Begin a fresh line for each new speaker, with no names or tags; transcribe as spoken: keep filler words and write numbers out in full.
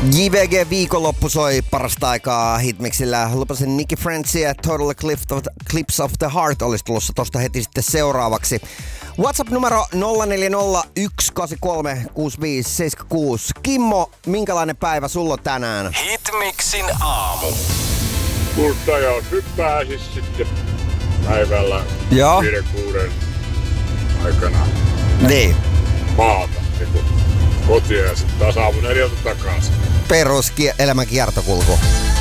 J V G viikonloppu soi parasta aikaa Hitmixillä. Lupasin Nicky Friendsia, Total Eclipse of, Eclipse of the Heart olisi tulossa tosta heti sitten seuraavaksi. WhatsApp-numero nolla neljä nolla yksi kahdeksan kolme kuusi viisi seitsemän kuusi. Kimmo, minkälainen päivä sulla on tänään?
Hitmixin aamu.
Mutta jos nyt pääsis sitten päivällä viiden kuuden aikana
niin.
maata niin kotiin ja sitten taas aamu neljältä takaisin.
Perus elämän kiertokulku.